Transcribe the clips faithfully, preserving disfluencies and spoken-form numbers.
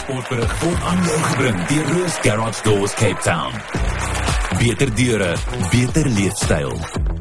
sportberig word aan jou gebring deur Roos Garage Doors Cape Town. Beter deure, beter leefstyl.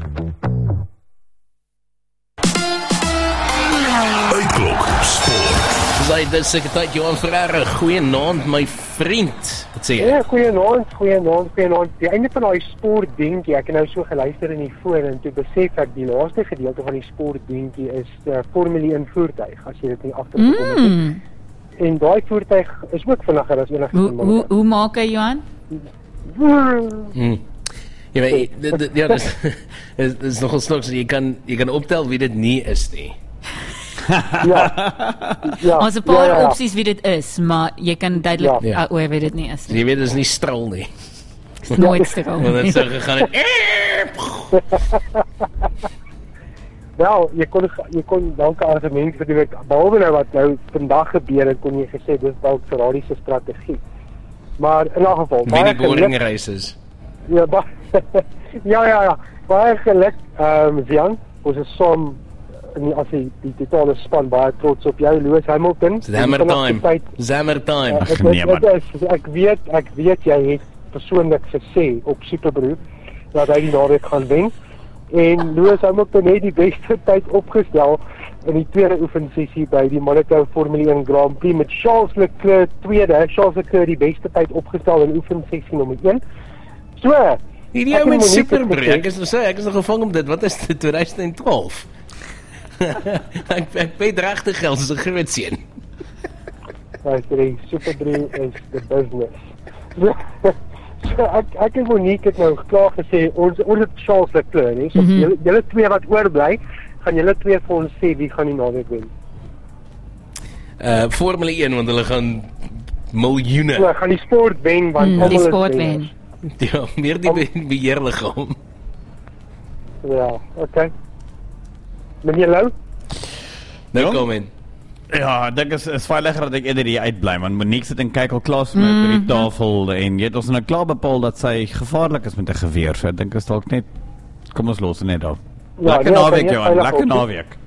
Uitklok Sport. Sy dis sekretary Johan Ferreira. Goeienaand my vriend. Wat sê jy? Ja, goeienaand, goeienaand, goeienaand. Die einde van daai sport dingetjie, ek het nou so geluister in die voor en toe besef ek die laaste gedeelte van die sport dingetjie is uh, Formule een voertuig, as jy dit nie agtergekom het. Mm. En daai voertuig is ook vinniger as enige Hoe hoe hoe maak hy, Johan? Hmm. Ja, maar, d- d- ja, dis is, is nogal snaaks, jy kan jy kan optel wie dit nie is nie. Ja. Ja. Ons 'n paar ja, ja, ja. opsies wie dit is, maar jy kan duidelik Ja. ja. oor wie dit nie is. Jy weet dis nie strol nie. Nooit stil. Want dit sou gegaan het. Wel, jy kon jy kon dalk 'n argument vir die behalwe nou wat nou vandag gebeur het, kon jy gesê dis dalk Ferrari se strategie. Maar in 'n geval, Wie die boring races. Ja, ba ja, ja, ja. Baie geluk, ehm um, Jan. Ons is saam in as die, die totale span baie trots op jou, Lewis Hamilton. Hammer time. Hammer time. Uh, ek, nee, ek, ek, ek weet, ek weet jy het persoonlik gesê op Superbroek dat hy die naweek gaan wen. En Lewis Hamilton het die beste tyd opgestel in die tweede oefensessie by die Monaco Formule een Grand Prix met Charles Leclerc tweede. Charles Leclerc die beste tyd opgestel in oefensessie nommer een. So, hierdie ou met Superbroek, ek is sê ek is nog gevang om dit. Wat is dit twintig twaalf? ek ek weet regte geld as 'n groot seun. Luister, Superbroek is the business. So, so ek ek en Monique het nou klaar gesê ons ons het Charles Leclerc, nee. So mm-hmm. julle julle twee wat oorbly, gaan julle twee vir ons sê wie gaan die naweek wen. Uh Formule een want hulle gaan miljoene. So gaan die sport wen want mm, die sport wen. Ja, meer die be- beheerliggaam. Ja, okay. Meneer Lou? Nou kom in. Ja, ek dink is is veiliger dat ek eerder hier uitbly, want Monique sit en kyk al klaar met mm. by die tafel en jy het ons nou klaar bepaal dat sy gevaarlik is met 'n geweer. So ek dink is dalk net kom ons los net af. Ja, lekker nee, naweek Johan, lekker naweek.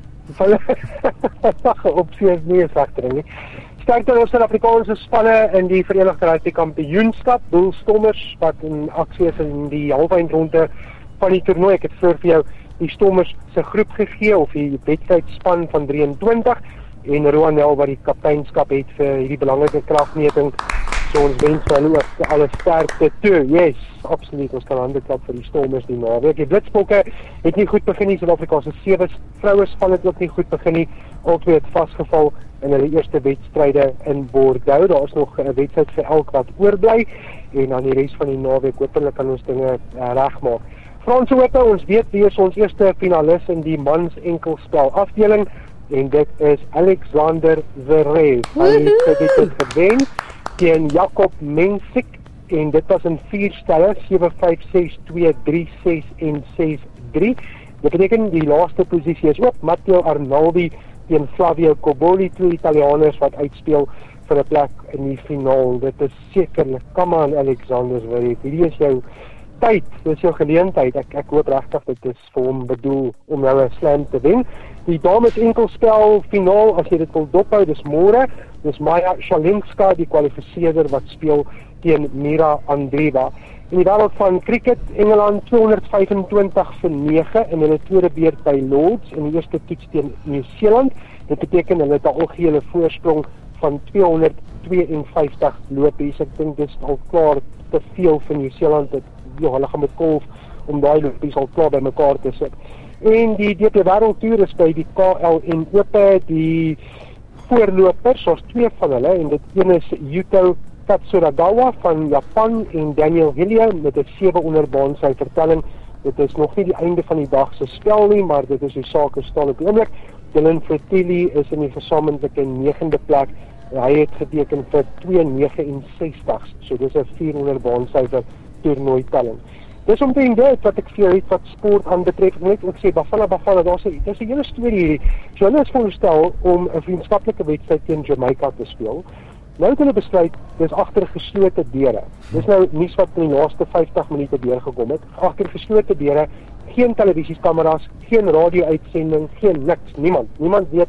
Veilige opsie is nie 'n faktor nie. Sterkte ons Suid-Afrikaanse spanne in die Verenigde Rugby Kampioenskap, Bull Stormers wat in aksie is in die halfeindronde van die toernooi. Ek het voor vir jou die Stormers se groep gegee of die wedstrydspan van drieëntwintig en Roanel wat die kapteinskap het vir hierdie belangrike kragmeting. So ons wens vir hulle ook alle sterkte toe. Yes, absoluut. Ons kan hande klap vir die Stormers die naweek. Die Blitsbokke het nie goed begin nie. Suid-Afrikaanse sewe vroue span het ook nie goed begin nie. Albei het vasgeval in hulle eerste wedstryde in Bordeaux. Daar is nog 'n wedstryd vir elk wat oorbly en dan die res van die naweek hopelik kan ons dinge uh, regmaak. Franse Ope, ons weet wie is ons eerste finalis in die mans enkelspel afdeling en dit is Alexander Zverev. Hy het dit gewen teen Jakob Mensik en dit was in vier stelle sewe vyf ses twee drie ses en ses drie. Dit beteken die laaste posisie is ook Matteo Arnaldi teen Flavio Cobolli, twee Italianers wat uitspeel vir 'n plek in die finaal. Dit is sekerlik, come on Alexander Zverev, hierdie is jou tyd, dit is jou geleentheid. Ek ek hoop regtig dit is vir hom bedoel om nou 'n slam te wen. Die dames enkelspel finaal, as jy dit wil dophou, dis môre. Dis Maja Shalinska, die kwalifiseerder wat speel teen Mira Andreeva. In die wêreld van cricket, Engeland tweehonderd vyfentwintig vir nege in hulle tweede beurt by Lords in die eerste toets teen Nieu-Seeland. Dit beteken hulle het 'n algehele voorsprong van tweehonderd tweeënvyftig lopies. Ek dink dis al klaar te veel vir Nieu-Seeland. Dit ja, hulle gaan met golf om daai lopies al klaar bymekaar te sit. En die D P Wêreldtoer is by die K L N Ope, die voorlopers, soos twee van hulle en dit een is Yuto Katsuragawa van Japan en Daniel Hillier met 'n sewe onderbaan sy vertelling. Dit is nog nie die einde van die dag se spel nie, maar dit is hoe sake staan op die oomblik. Dylan Fratelli is in die gesamentlike negende plek. Hy het geteken vir twee negenenses. So dis 'n vierhonderd baan syfer toernooi telling. Dis omtrent dit wat ek vir jou het wat sport aanbetref. Ek net ook sê Bafana Bafana, daar's 'n daar's 'n hele storie hierdie. So hulle is voorgestel om 'n vriendskaplike wedstryd teen Jamaica te speel. Nou het hulle besluit, dis agter geslote deure. Dis nou nuus wat in die laaste vyftig minute deurgekom het. Agter geslote deure, geen televisiekameras, geen radio-uitsending, geen niks, niemand. Niemand weet nie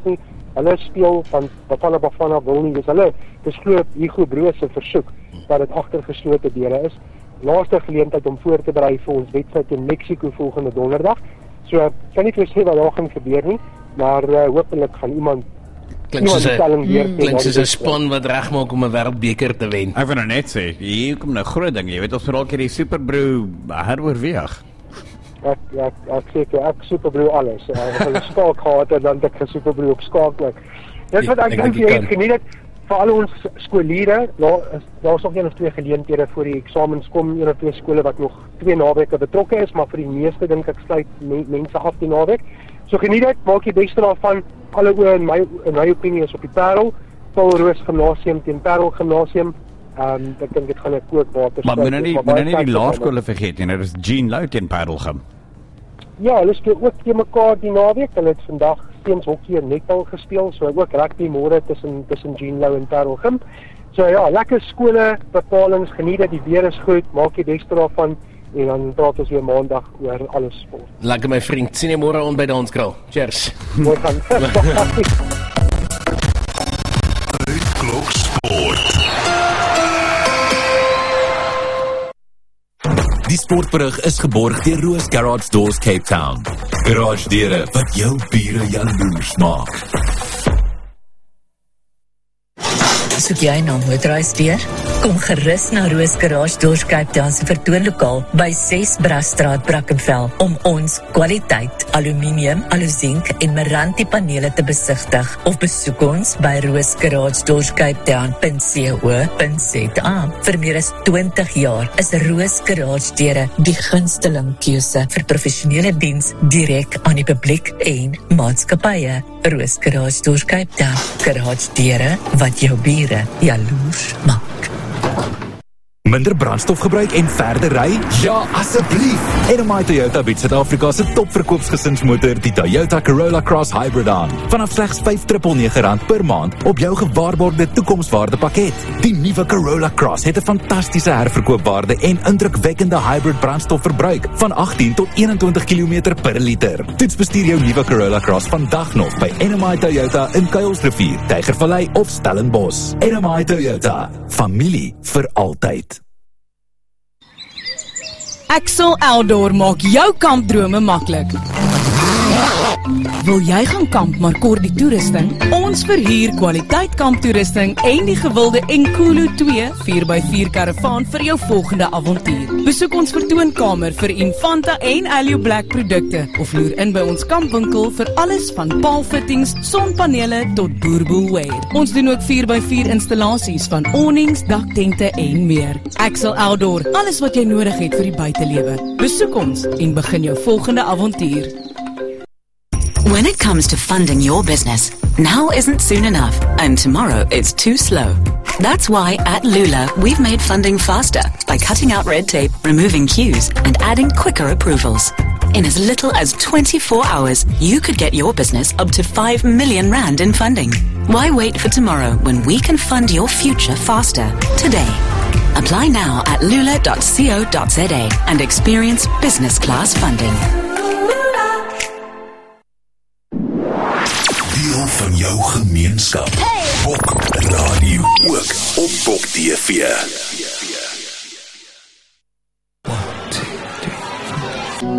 hulle speel van Bafana Bafana wil nie, dis hulle, dis glo Hugo Broos se versoek, dat dit agter geslote deure is. Laaste geleentheid om voor te berei vir ons wedstryd in Mexico volgende donderdag. So, ek kan nie vir sê wat daar gaan gebeur nie, maar uh, hopelik gaan iemand Klink soos 'n span wat regmaak om 'n wêreldbeker te wen. Ek wil nou net sê, hier kom nou groot ding, jy weet ons raak hierdie Superbrew heroorweeg. Ek ek ek sê ek, ek Superbrew alles. Ek wil skaak gehad en dan ek vir Superbrew op skaak ook. Dis wat ek dink jy geniet het vir al ons skooliere. Daar is daar's nog een of twee geleenthede voor die eksamens kom, een of twee skole wat nog twee naweke betrokke is, maar vir die meeste dink ek sluit me, mense af die naweek. So geniet dit, maak die beste daarvan. Alle oë in my in my opinie is op die Parel, Paul Roos Gimnasium teen Parel Gimnasium. Ehm um, ek dink dit gaan 'n kookwater. Maar moenie nie moenie nie die laerskole vergeet nie. Dit is Jean Lou teen Parel Gim. Ja, hulle speel ook teen mekaar die naweek. Hulle het vandag teens hokkie en netbal gespeel, so ook rugby môre tussen tussen Jean Lou en Parel Gim. So ja, lekker skole, bepalings, geniet dit, die weer is goed, maak die beste daarvan. En dan praat ons weer maandag oor alles sport. Lekker my vriend, sien jy môre on by Danskraal. Cheers. Mooi gaan. Klok Sport. Die sportberig is geborg deur Roos Garage Doors Cape Town. Garage deure wat jou bure jaloers maak. Soek jy na motorhuisdeur? Kom gerus na Roos Garage Doors Cape Town se vertoonlokaal by ses Brasstraat, Brackenfell om ons kwaliteit aluminium, alusink en Meranti panele te besigtig of besoek ons by roos garage doors cape town dot co dot za. Vir meer as twintig jaar is Roos Garage deure die gunsteling keuse vir professionele diens direk aan die publiek en maatskappye. Roos Garage Doors Cape Town, garage deure wat jou bure jaloers maak. Minder brandstof gebruik en verder ry? Ja, asseblief! N M I Toyota bied Suid-Afrika se topverkoopsgesinsmotor, die Toyota Corolla Cross Hybrid aan. Vanaf slegs vyf nege nege rand per maand op jou gewaarborgde toekomswaardepakket. Die nuwe Corolla Cross het 'n fantastiese herverkoopwaarde en indrukwekkende hybrid brandstofverbruik van agttien tot eenentwintig kilometer per liter. Toets bestuur jou nuwe Corolla Cross vandag nog by N M I Toyota in Kuilsrivier, Tygervallei of Stellenbosch. N M I Toyota, familie vir altyd. Axel Eldor maak jou kampdrome maklik. Wil jy gaan kamp maar kort die toerusting? Ons verhuur kwaliteit kamptoerusting en die gewilde Enkulu twee vier by vier karavaan vir jou volgende avontuur. Besoek ons vertoonkamer vir Infanta en Alio Black produkte of loer in by ons kampwinkel vir alles van paalfittings, sonpanele tot boerboelwear. Ons doen ook vier by vier installasies van awnings, daktente en meer. Axel Eldor, alles wat jy nodig het vir die buitelewe. Besoek ons en begin jou volgende avontuur. When it comes to funding your business, now isn't soon enough, and tomorrow is too slow. That's why at Lula, we've made funding faster by cutting out red tape, removing queues, and adding quicker approvals. In as little as twenty-four hours, you could get your business up to five million rand in funding. Why wait for tomorrow when we can fund your future faster today? Apply now at lula dot co dot za and experience business class funding. Deel van jou gemeenskap. Hey! Bok Radio ook op Bok T V.